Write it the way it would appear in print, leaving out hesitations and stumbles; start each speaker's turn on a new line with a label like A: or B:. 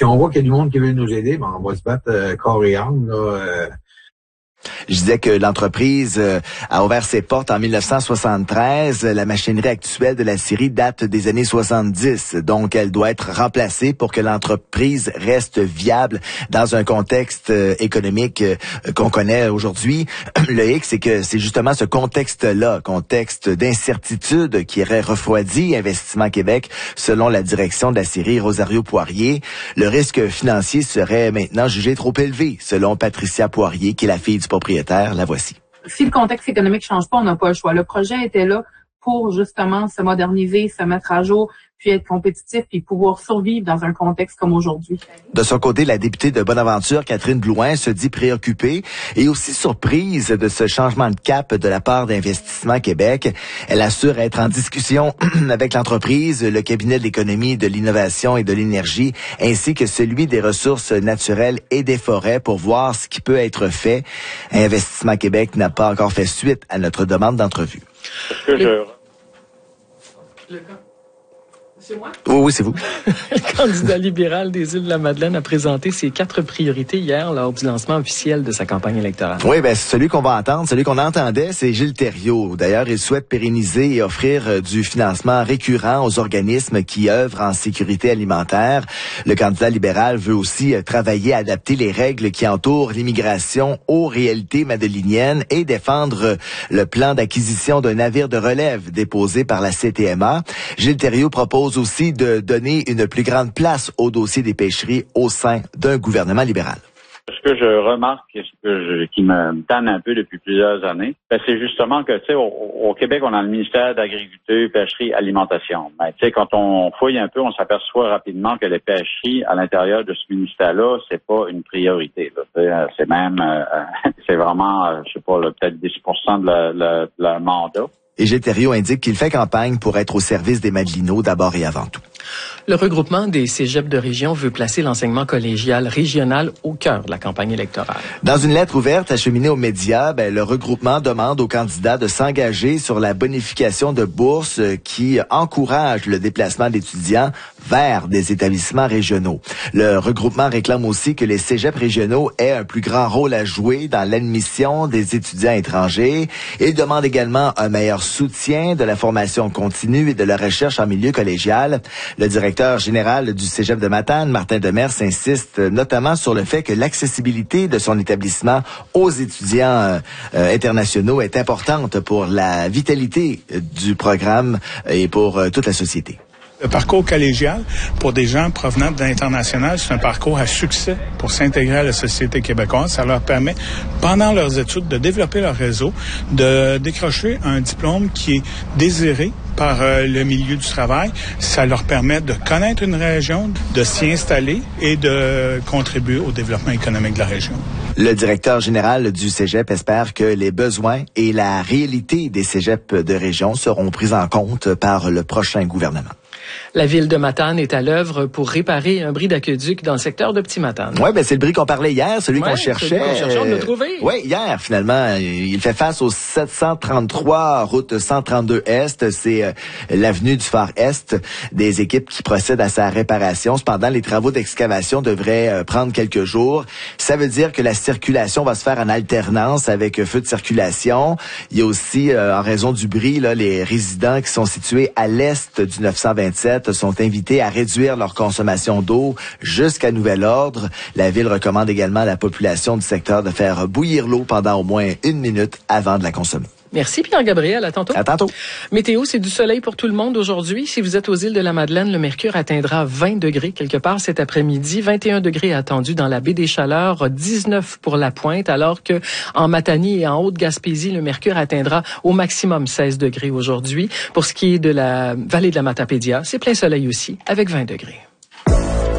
A: si on voit qu'il y a du monde qui veut nous aider, ben on va se battre corps et âme, là.
B: Je disais que l'entreprise a ouvert ses portes en 1973. La machinerie actuelle de la scierie date des années 70. Donc, elle doit être remplacée pour que l'entreprise reste viable dans un contexte économique qu'on connaît aujourd'hui. Le hic, c'est que c'est justement ce contexte-là, contexte d'incertitude, qui aurait refroidi Investissement Québec, selon la direction de la scierie Rosario Poirier. Le risque financier serait maintenant jugé trop élevé, selon Patricia Poirier, qui est la fille du propriétaire. La voici.
C: Si le contexte économique change pas, on n'a pas le choix. Le projet était là pour justement se moderniser, se mettre à jour, puis être compétitif, puis pouvoir survivre dans un contexte comme aujourd'hui.
B: De son côté, la députée de Bonaventure, Catherine Blouin, se dit préoccupée et aussi surprise de ce changement de cap de la part d'Investissement Québec. Elle assure être en discussion avec l'entreprise, le cabinet de l'économie, de l'innovation et de l'énergie, ainsi que celui des ressources naturelles et des forêts pour voir ce qui peut être fait. Investissement Québec n'a pas encore fait suite à notre demande d'entrevue.
C: C'est moi?
B: Oui, c'est vous.
D: Le candidat libéral des Îles-de-la-Madeleine a présenté ses 4 priorités hier lors du lancement officiel de sa campagne électorale.
B: Oui, celui qu'on va entendre, celui qu'on entendait, c'est Gilles Thériault. D'ailleurs, il souhaite pérenniser et offrir du financement récurrent aux organismes qui œuvrent en sécurité alimentaire. Le candidat libéral veut aussi travailler à adapter les règles qui entourent l'immigration aux réalités madeliniennes et défendre le plan d'acquisition d'un navire de relève déposé par la CTMA. Gilles Thériault propose aussi de donner une plus grande place au dossier des pêcheries au sein d'un gouvernement libéral.
E: Ce que je remarque, qui me tanne un peu depuis plusieurs années, c'est justement que, tu sais, au Québec, on a le ministère d'Agriculture, Pêcherie, Alimentation. Mais tu sais, quand on fouille un peu, on s'aperçoit rapidement que les pêcheries à l'intérieur de ce ministère-là, c'est pas une priorité. Là. C'est même, c'est vraiment, je sais pas, peut-être 10% de la mandat.
B: Et Gilles Thériault indique qu'il fait campagne pour être au service des Madelinots d'abord et avant tout.
D: Le regroupement des cégeps de région veut placer l'enseignement collégial régional au cœur de la campagne électorale.
B: Dans une lettre ouverte acheminée aux médias, le regroupement demande aux candidats de s'engager sur la bonification de bourses qui encourage le déplacement d'étudiants vers des établissements régionaux. Le regroupement réclame aussi que les cégeps régionaux aient un plus grand rôle à jouer dans l'admission des étudiants étrangers. Il demande également un meilleur soutien de la formation continue et de la recherche en milieu collégial. Le directeur général du Cégep de Matane, Martin Demers, insiste notamment sur le fait que l'accessibilité de son établissement aux étudiants internationaux est importante pour la vitalité du programme et pour toute la société.
F: Le parcours collégial, pour des gens provenant de l'international, c'est un parcours à succès pour s'intégrer à la société québécoise. Ça leur permet, pendant leurs études, de développer leur réseau, de décrocher un diplôme qui est désiré par le milieu du travail. Ça leur permet de connaître une région, de s'y installer et de contribuer au développement économique de la région.
B: Le directeur général du Cégep espère que les besoins et la réalité des cégeps de région seront pris en compte par le prochain gouvernement.
D: La ville de Matane est à l'œuvre pour réparer un bris d'aqueduc dans le secteur de Petit-Matane.
B: Oui, c'est le bris qu'on parlait hier, celui qu'on cherchait.
D: On l'a trouvé.
B: Oui, hier, finalement. Il fait face au 733 route 132 Est. C'est l'avenue du Phare Est. Des équipes qui procèdent à sa réparation. Cependant, les travaux d'excavation devraient prendre quelques jours. Ça veut dire que la circulation va se faire en alternance avec feu de circulation. Il y a aussi, en raison du bris, les résidents qui sont situés à l'est du 927 sont invités à réduire leur consommation d'eau jusqu'à nouvel ordre. La ville recommande également à la population du secteur de faire bouillir l'eau pendant au moins 1 minute avant de la consommer.
D: Merci Pierre-Gabriel, à tantôt.
B: À tantôt.
D: Météo, c'est du soleil pour tout le monde aujourd'hui. Si vous êtes aux îles de la Madeleine, le mercure atteindra 20 degrés quelque part cet après-midi. 21 degrés attendus dans la baie des Chaleurs, 19 pour la Pointe, alors que en Matanie et en Haute-Gaspésie, le mercure atteindra au maximum 16 degrés aujourd'hui. Pour ce qui est de la vallée de la Matapédia, c'est plein soleil aussi, avec 20 degrés.